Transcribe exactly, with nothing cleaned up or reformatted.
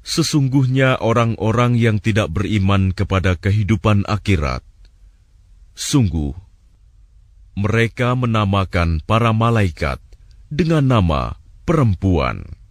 Sesungguhnya orang-orang yang tidak beriman kepada kehidupan akhirat, sungguh, mereka menamakan para malaikat dengan nama perempuan.